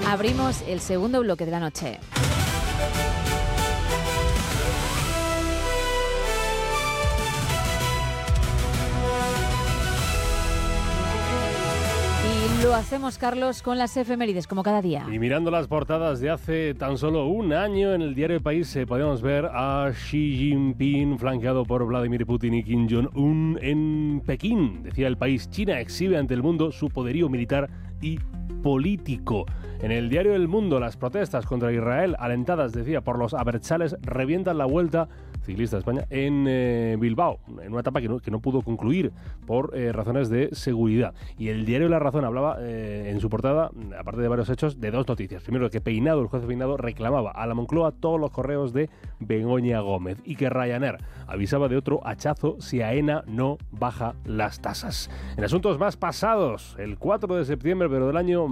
Abrimos el segundo bloque de la noche. Y lo hacemos, Carlos, con las efemérides, como cada día. Y mirando las portadas de hace tan solo un año, en el diario El País podemos ver a Xi Jinping flanqueado por Vladimir Putin y Kim Jong-un en Pekín. Decía El País, China exhibe ante el mundo su poderío militar y político. En el diario El Mundo, las protestas contra Israel, alentadas, decía, por los abertzales, revientan la Vuelta Ciclista de España en Bilbao, en una etapa que no pudo concluir por razones de seguridad. Y el diario La Razón hablaba en su portada, aparte de varios hechos, de dos noticias. Primero, que Peinado, el juez Peinado, reclamaba a la Moncloa todos los correos de Begoña Gómez y que Ryanair avisaba de otro hachazo si AENA no baja las tasas. En asuntos más pasados, el 4 de septiembre, pero del año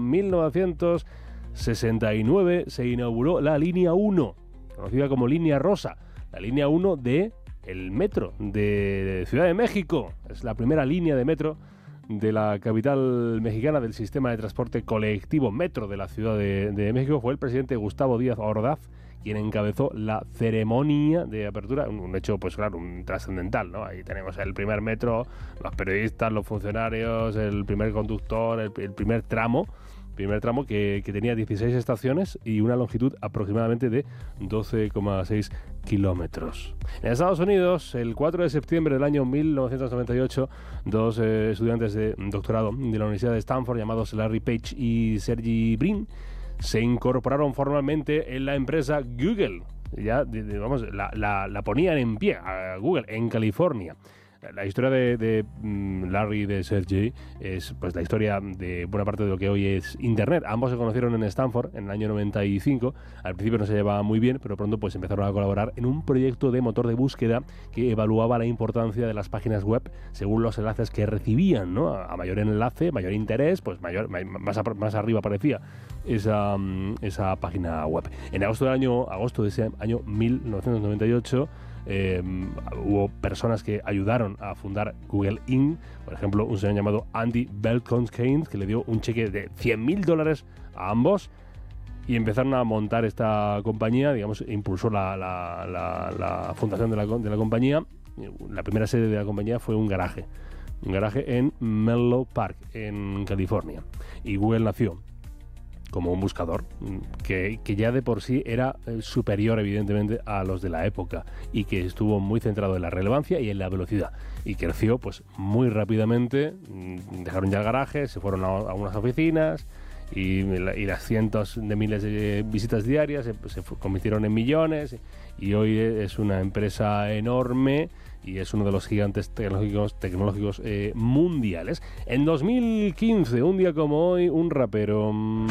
1969, se inauguró la Línea 1, conocida como Línea Rosa. La línea 1 de el metro de Ciudad de México. Es la primera línea de metro de la capital mexicana del sistema de transporte colectivo metro de la Ciudad de México. Fue el presidente Gustavo Díaz Ordaz quien encabezó la ceremonia de apertura. Un hecho, pues claro, un trascendental, ¿no? Ahí tenemos el primer metro, los periodistas, los funcionarios, el primer conductor, el primer tramo que tenía 16 estaciones y una longitud aproximadamente de 12,6 kilómetros. En Estados Unidos, el 4 de septiembre del año 1998, dos estudiantes de doctorado de la Universidad de Stanford, llamados Larry Page y Sergey Brin, se incorporaron formalmente en la empresa Google. Ya, la ponían en pie a Google en California. La historia de Larry y de Sergey es pues la historia de buena parte de lo que hoy es Internet. Ambos se conocieron en Stanford en el año 95. Al principio no se llevaban muy bien, pero pronto pues empezaron a colaborar en un proyecto de motor de búsqueda que evaluaba la importancia de las páginas web según los enlaces que recibían, ¿no? A mayor enlace, mayor interés, pues más arriba aparecía esa página web. En agosto de ese año 1998 hubo personas que ayudaron a fundar Google Inc. Por ejemplo, un señor llamado Andy Beltonskein, que le dio un cheque de $100,000 a ambos y empezaron a montar esta compañía. Digamos, impulsó la fundación de la compañía. La primera sede de la compañía fue un garaje en Menlo Park, en California. Y Google nació como un buscador que ya de por sí era superior evidentemente a los de la época y que estuvo muy centrado en la relevancia y en la velocidad y creció pues muy rápidamente. Dejaron ya el garaje, se fueron a unas oficinas y las cientos de miles de visitas diarias se convirtieron en millones y hoy es una empresa enorme y es uno de los gigantes tecnológicos mundiales. En 2015, un día como hoy, un rapero